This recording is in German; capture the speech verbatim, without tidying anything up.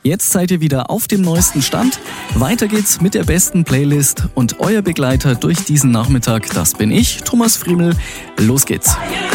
Jetzt seid ihr wieder auf dem neuesten Stand. Weiter geht's mit der besten Playlist und euer Begleiter durch diesen Nachmittag, das bin ich, Thomas Friemel. Los geht's.